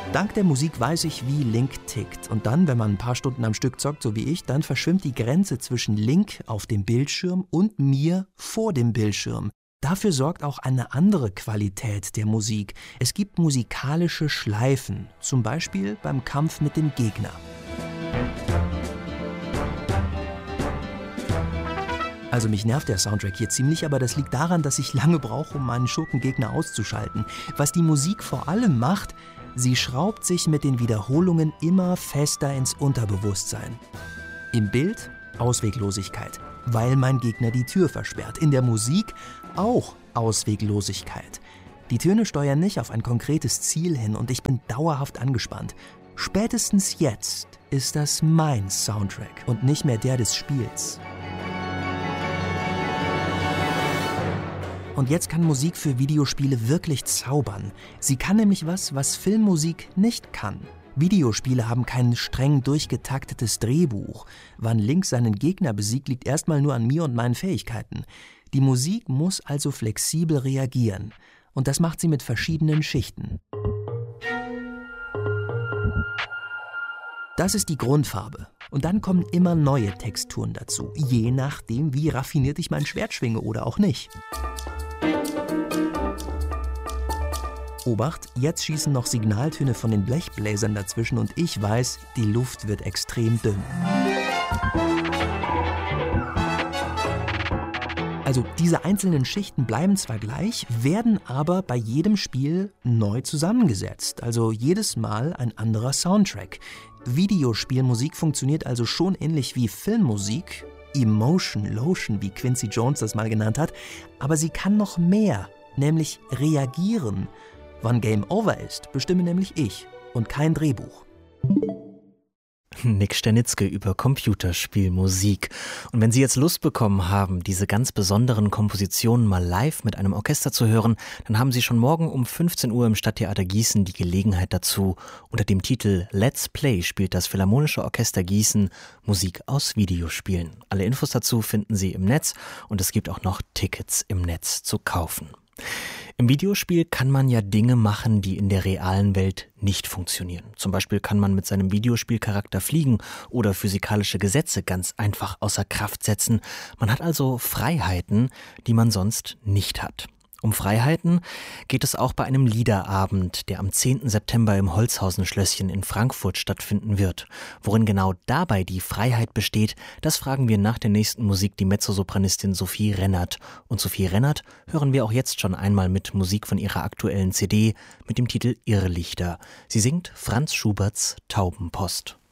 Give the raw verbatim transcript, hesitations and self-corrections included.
Dank der Musik weiß ich, wie Link tickt. Und dann, wenn man ein paar Stunden am Stück zockt, so wie ich, dann verschwimmt die Grenze zwischen Link auf dem Bildschirm und mir vor dem Bildschirm. Dafür sorgt auch eine andere Qualität der Musik. Es gibt musikalische Schleifen, zum Beispiel beim Kampf mit dem Gegner. Also mich nervt der Soundtrack hier ziemlich, aber das liegt daran, dass ich lange brauche, um meinen Schurkengegner auszuschalten. Was die Musik vor allem macht, sie schraubt sich mit den Wiederholungen immer fester ins Unterbewusstsein. Im Bild Ausweglosigkeit, weil mein Gegner die Tür versperrt. In der Musik auch Ausweglosigkeit. Die Töne steuern nicht auf ein konkretes Ziel hin und ich bin dauerhaft angespannt. Spätestens jetzt ist das mein Soundtrack und nicht mehr der des Spiels. Und jetzt kann Musik für Videospiele wirklich zaubern. Sie kann nämlich was, was Filmmusik nicht kann. Videospiele haben kein streng durchgetaktetes Drehbuch. Wann Link seinen Gegner besiegt, liegt erstmal nur an mir und meinen Fähigkeiten. Die Musik muss also flexibel reagieren. Und das macht sie mit verschiedenen Schichten. Das ist die Grundfarbe. Und dann kommen immer neue Texturen dazu, je nachdem, wie raffiniert ich mein Schwert schwinge oder auch nicht. Obacht, jetzt schießen noch Signaltöne von den Blechbläsern dazwischen und ich weiß, die Luft wird extrem dünn. Also diese einzelnen Schichten bleiben zwar gleich, werden aber bei jedem Spiel neu zusammengesetzt. Also jedes Mal ein anderer Soundtrack. Videospielmusik funktioniert also schon ähnlich wie Filmmusik, Emotion Lotion, wie Quincy Jones das mal genannt hat, aber sie kann noch mehr, nämlich reagieren. Wann Game Over ist, bestimme nämlich ich und kein Drehbuch. Nick Sternitzky über Computerspielmusik. Und wenn Sie jetzt Lust bekommen haben, diese ganz besonderen Kompositionen mal live mit einem Orchester zu hören, dann haben Sie schon morgen um fünfzehn Uhr im Stadttheater Gießen die Gelegenheit dazu. Unter dem Titel Let's Play spielt das Philharmonische Orchester Gießen Musik aus Videospielen. Alle Infos dazu finden Sie im Netz und es gibt auch noch Tickets im Netz zu kaufen. Im Videospiel kann man ja Dinge machen, die in der realen Welt nicht funktionieren. Zum Beispiel kann man mit seinem Videospielcharakter fliegen oder physikalische Gesetze ganz einfach außer Kraft setzen. Man hat also Freiheiten, die man sonst nicht hat. Um Freiheiten geht es auch bei einem Liederabend, der am zehnten September im Holzhausen-Schlösschen in Frankfurt stattfinden wird. Worin genau dabei die Freiheit besteht, das fragen wir nach der nächsten Musik die Mezzosopranistin Sophie Rennert. Und Sophie Rennert hören wir auch jetzt schon einmal mit Musik von ihrer aktuellen C D mit dem Titel Irrlichter. Sie singt Franz Schuberts Taubenpost.